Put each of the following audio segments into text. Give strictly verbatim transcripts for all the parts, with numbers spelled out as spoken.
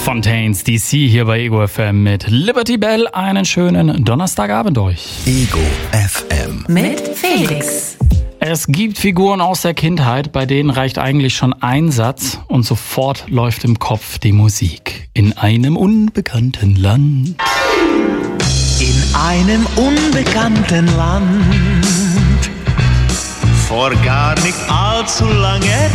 Fontaines D C hier bei Ego F M mit Liberty Bell. Einen schönen Donnerstagabend euch. Ego F M mit Felix. Es gibt Figuren aus der Kindheit, bei denen reicht eigentlich schon ein Satz und sofort läuft im Kopf die Musik. In einem unbekannten Land. In einem unbekannten Land. Vor gar nicht allzu langer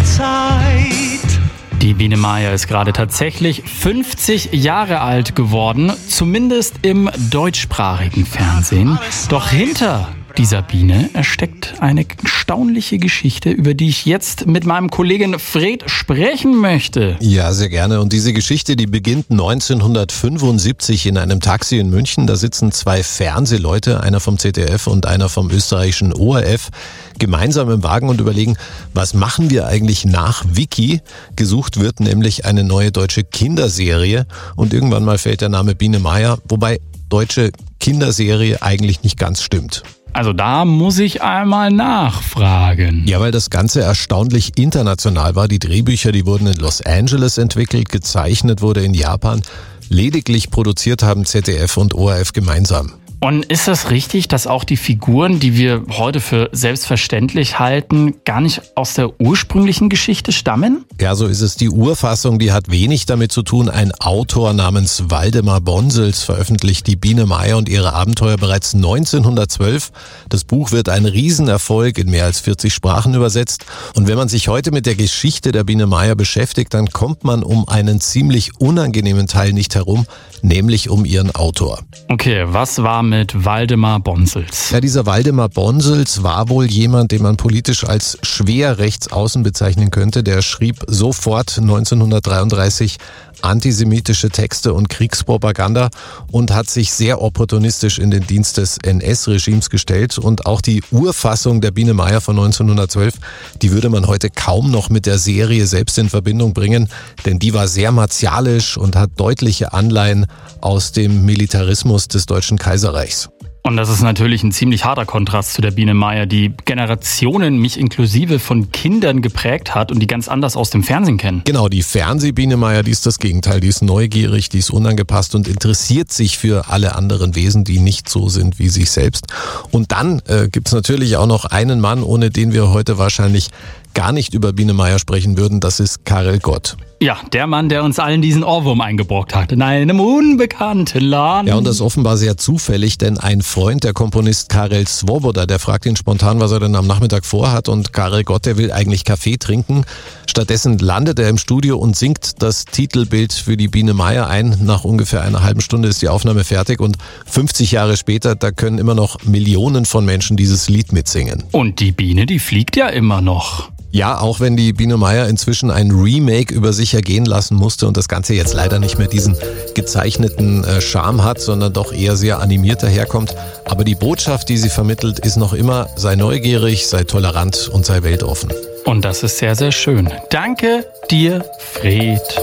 Zeit. Die Biene Maya ist gerade tatsächlich fünfzig Jahre alt geworden, zumindest im deutschsprachigen Fernsehen. Doch hinter dieser Biene steckt eine erstaunliche Geschichte, über die ich jetzt mit meinem Kollegen Fred sprechen möchte. Ja, sehr gerne. Und diese Geschichte, die beginnt neunzehnhundertfünfundsiebzig in einem Taxi in München. Da sitzen zwei Fernsehleute, einer vom Z D F und einer vom österreichischen O R F, gemeinsam im Wagen und überlegen, was machen wir eigentlich nach Vicky? Gesucht wird nämlich eine neue deutsche Kinderserie und irgendwann mal fällt der Name Biene Maya, wobei deutsche Kinderserie eigentlich nicht ganz stimmt. Also da muss ich einmal nachfragen. Ja, weil das Ganze erstaunlich international war. Die Drehbücher, die wurden in Los Angeles entwickelt, gezeichnet wurde in Japan. Lediglich produziert haben Z D F und O R F gemeinsam. Und ist das richtig, dass auch die Figuren, die wir heute für selbstverständlich halten, gar nicht aus der ursprünglichen Geschichte stammen? Ja, so ist es. Die Urfassung, die hat wenig damit zu tun. Ein Autor namens Waldemar Bonsels veröffentlicht die Biene Maya und ihre Abenteuer bereits neunzehnhundertzwölf. Das Buch wird ein Riesenerfolg, in mehr als vierzig Sprachen übersetzt. Und wenn man sich heute mit der Geschichte der Biene Maya beschäftigt, dann kommt man um einen ziemlich unangenehmen Teil nicht herum, nämlich um ihren Autor. Okay, was war mit Waldemar Bonsels? Ja, dieser Waldemar Bonsels war wohl jemand, den man politisch als schwer rechtsaußen bezeichnen könnte. Der schrieb sofort neunzehnhundertdreiunddreißig antisemitische Texte und Kriegspropaganda und hat sich sehr opportunistisch in den Dienst des N S-Regimes gestellt. Und auch die Urfassung der Biene Maya von neunzehnhundertzwölf, die würde man heute kaum noch mit der Serie selbst in Verbindung bringen, denn die war sehr martialisch und hat deutliche Anleihen aus dem Militarismus des Deutschen Kaiserreichs. Und das ist natürlich ein ziemlich harter Kontrast zu der Biene Maya, die Generationen, mich inklusive, von Kindern geprägt hat und die ganz anders aus dem Fernsehen kennen. Genau, die Fernsehbiene Maya, die ist das Gegenteil. Die ist neugierig, die ist unangepasst und interessiert sich für alle anderen Wesen, die nicht so sind wie sich selbst. Und dann äh, gibt's natürlich auch noch einen Mann, ohne den wir heute wahrscheinlich gar nicht über Biene Maya sprechen würden. Das ist Karel Gott. Ja, der Mann, der uns allen diesen Ohrwurm eingebrockt hat. In einem unbekannten Land. Ja, und das offenbar sehr zufällig, denn ein Freund, der Komponist Karel Svoboda, der fragt ihn spontan, was er denn am Nachmittag vorhat. Und Karel Gott, der will eigentlich Kaffee trinken. Stattdessen landet er im Studio und singt das Titelbild für die Biene Maya ein. Nach ungefähr einer halben Stunde ist die Aufnahme fertig und fünfzig Jahre später, da können immer noch Millionen von Menschen dieses Lied mitsingen. Und die Biene, die fliegt ja immer noch. Ja, auch wenn die Biene Maya inzwischen ein Remake über sich ergehen lassen musste und das Ganze jetzt leider nicht mehr diesen gezeichneten Charme hat, sondern doch eher sehr animiert daherkommt. Aber die Botschaft, die sie vermittelt, ist noch immer: sei neugierig, sei tolerant und sei weltoffen. Und das ist sehr, sehr schön. Danke dir, Fred.